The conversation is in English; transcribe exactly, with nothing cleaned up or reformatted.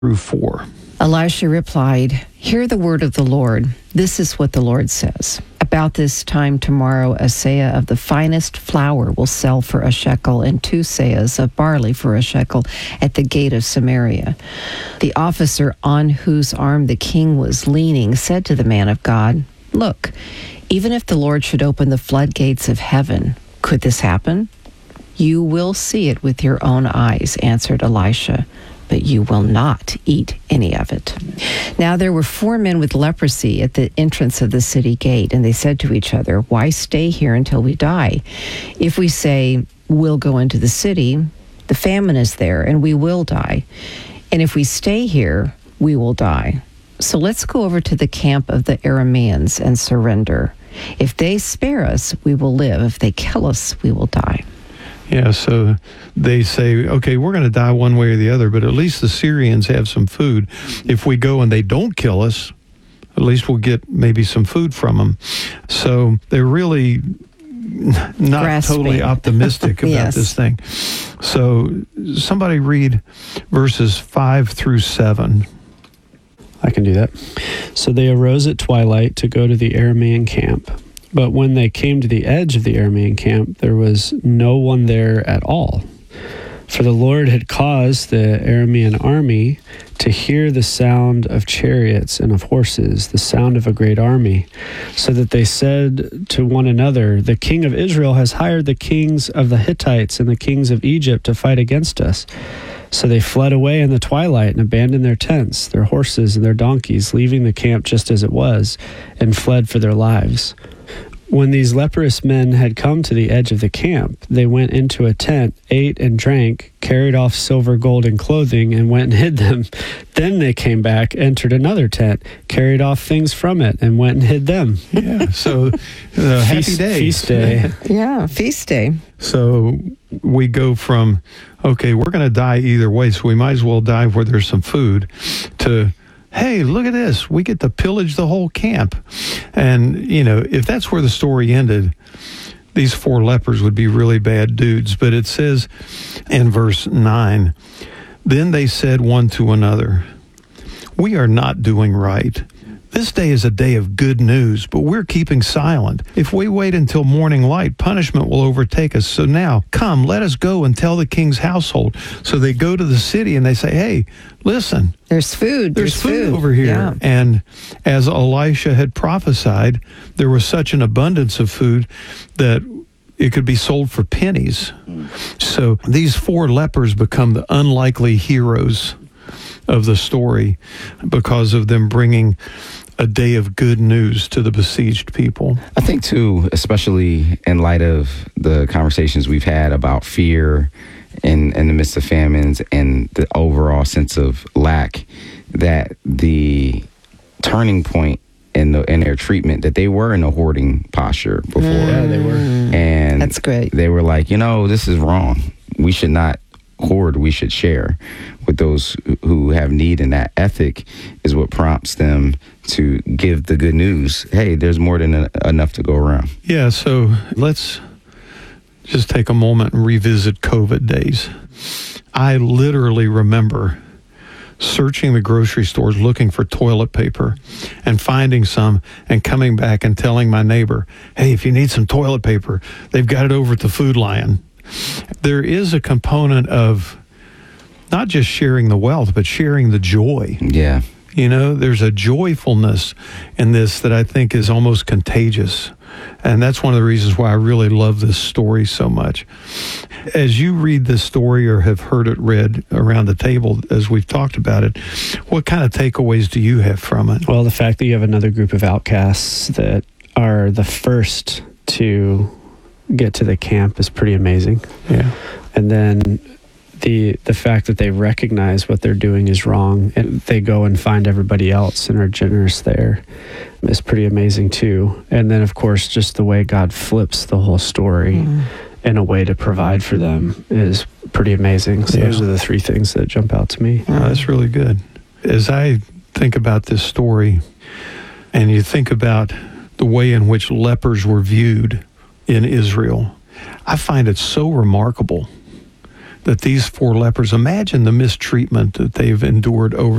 through four. Elisha replied, "Hear the word of the Lord. This is what the Lord says. About this time tomorrow, a seah of the finest flour will sell for a shekel, and two seahs of barley for a shekel at the gate of Samaria." The officer on whose arm the king was leaning said to the man of God, "Look, even if the Lord should open the floodgates of heaven, could this happen?" "You will see it with your own eyes," answered Elisha, "but you will not eat any of it." Now there were four men with leprosy at the entrance of the city gate, and they said to each other, "Why stay here until we die? If we say, 'We'll go into the city,' the famine is there, and we will die. And if we stay here, we will die. So let's go over to the camp of the Arameans and surrender. If they spare us, we will live. If they kill us, we will die." Yeah, so they say, okay, we're going to die one way or the other, but at least the Syrians have some food. If we go and they don't kill us, at least we'll get maybe some food from them. So they're really not Grasping. totally optimistic about Yes. this thing. So somebody read verses five through seven. I can do that. So they arose at twilight to go to the Aramean camp. But when they came to the edge of the Aramean camp, there was no one there at all. For the Lord had caused the Aramean army to hear the sound of chariots and of horses, the sound of a great army, so that they said to one another, "The king of Israel has hired the kings of the Hittites and the kings of Egypt to fight against us." So they fled away in the twilight and abandoned their tents, their horses, and their donkeys, leaving the camp just as it was, and fled for their lives. When these leprous men had come to the edge of the camp, they went into a tent, ate and drank, carried off silver, gold, and clothing, and went and hid them. Then they came back, entered another tent, carried off things from it, and went and hid them. Yeah, so uh, happy Feast, days. feast day. Yeah, feast day. So we go from, okay, we're going to die either way, so we might as well die where there's some food, to, hey, look at this. We get to pillage the whole camp. And, you know, if that's where the story ended, these four lepers would be really bad dudes. But it says in verse nine, "Then they said one to another, 'We are not doing right. This day is a day of good news, but we're keeping silent. If we wait until morning light, punishment will overtake us. So now, come, let us go and tell the king's household.'" So they go to the city and they say, "Hey, listen, There's food. there's, There's, food, food over here." Yeah. And as Elisha had prophesied, there was such an abundance of food that it could be sold for pennies. So these four lepers become the unlikely heroes of the story because of them bringing a day of good news to the besieged people. I think, too, especially in light of the conversations we've had about fear in, in the midst of famines and the overall sense of lack, that the turning point in the in their treatment, that they were in a hoarding posture before. Yeah, they were. And That's great. they were like, you know, this is wrong. We should not hoard. We should share with those who have need. And that ethic is what prompts them to give the good news. Hey, there's more than a, enough to go around. Yeah, so let's just take a moment and revisit COVID days. I literally remember searching the grocery stores looking for toilet paper and finding some and coming back and telling my neighbor, "Hey, if you need some toilet paper, they've got it over at the Food Lion." There is a component of not just sharing the wealth, but sharing the joy. Yeah. You know, there's a joyfulness in this that I think is almost contagious. And that's one of the reasons why I really love this story so much. As you read this story or have heard it read around the table as we've talked about it, what kind of takeaways do you have from it? Well, the fact that you have another group of outcasts that are the first to get to the camp is pretty amazing. Yeah. And then the the fact that they recognize what they're doing is wrong and they go and find everybody else and are generous there is pretty amazing too. And then, of course, just the way God flips the whole story mm. in a way to provide for them is pretty amazing. So yeah. those are the three things that jump out to me. Oh, that's really good. As I think about this story and you think about the way in which lepers were viewed in Israel, I find it so remarkable that these four lepers, imagine the mistreatment that they've endured over